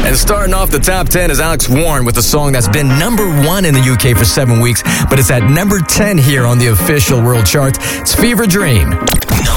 And starting off the top 10 is Alex Warren with a song that's been number 1 in the UK for 7 weeks, but it's at number 10 here on the official world chart. It's Fever Dream.